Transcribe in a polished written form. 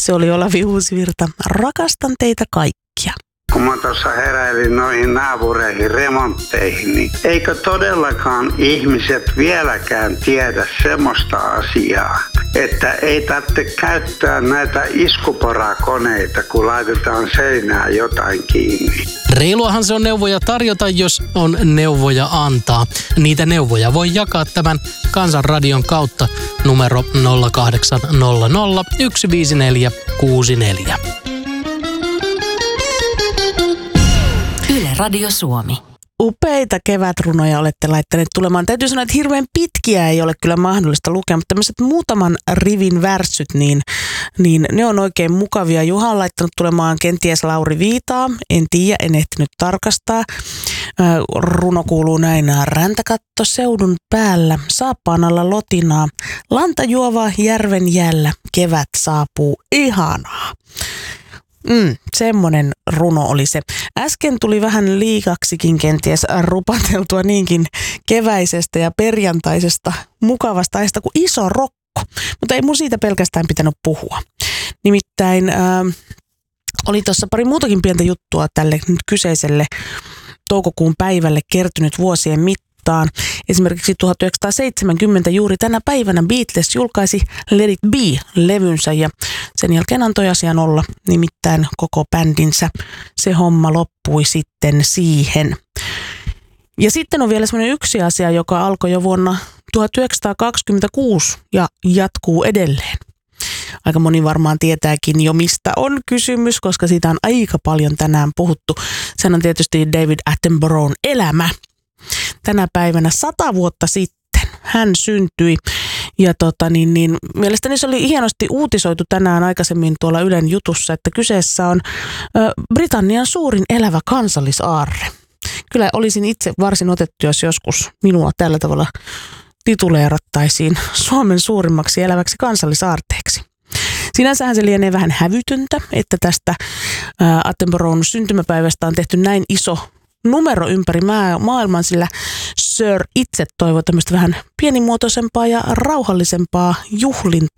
Se oli Olavi Uusvirta. Rakastan teitä kaikkia. Kun mä tuossa heräilin noihin naapureihin remontteihin, niin eikö todellakaan ihmiset vieläkään tiedä semmoista asiaa, että ei tarvitse käyttää näitä iskuporakoneita, kun laitetaan seinään jotain kiinni. Reiluahan se on neuvoja tarjota, jos on neuvoja antaa. Niitä neuvoja voi jakaa tämän Kansanradion kautta numero 0800 154 64. Yle Radio Suomi. Upeita kevätrunoja olette laittaneet tulemaan. Täytyy sanoa, että hirveän pitkiä ei ole kyllä mahdollista lukea, mutta tämmöiset muutaman rivin värssyt, niin ne on oikein mukavia. Juha on laittanut tulemaan kenties Lauri Viitaa. En tiedä, en ehtinyt tarkastaa. Runo kuuluu näin. Räntäkatto seudun päällä, saappaan alla lotinaa. Lanta juovaa järven jällä, kevät saapuu, ihanaa. Semmoinen runo oli se. Äsken tuli vähän liikaksikin kenties rupateltua niinkin keväisestä ja perjantaisesta mukavasta aiheesta kuin iso rokko. Mutta ei mun siitä pelkästään pitänyt puhua. Nimittäin oli tuossa pari muutakin pientä juttua tälle kyseiselle toukokuun päivälle kertynyt vuosien mittaan. Esimerkiksi 1970 juuri tänä päivänä Beatles julkaisi Let It Be-levynsä ja sen jälkeen antoi asian olla, nimittäin koko bändinsä. Se homma loppui sitten siihen. Ja sitten on vielä semmoinen yksi asia, joka alkoi jo vuonna 1926 ja jatkuu edelleen. Aika moni varmaan tietääkin jo, mistä on kysymys, koska siitä on aika paljon tänään puhuttu. Sen on tietysti David Attenboroughn elämä. Tänä päivänä 100 vuotta sitten hän syntyi ja mielestäni se oli hienosti uutisoitu tänään aikaisemmin tuolla Ylen jutussa, että kyseessä on Britannian suurin elävä kansallisaarre. Kyllä olisin itse varsin otettu, jos joskus minua tällä tavalla tituleerattaisiin Suomen suurimmaksi eläväksi kansallisaarteeksi. Sinänsähän se lienee vähän hävytöntä, että tästä Attenboroughn syntymäpäivästä on tehty näin iso numero ympäri maailman, sillä Sir itse toivoi tämmöistä vähän pienimuotoisempaa ja rauhallisempaa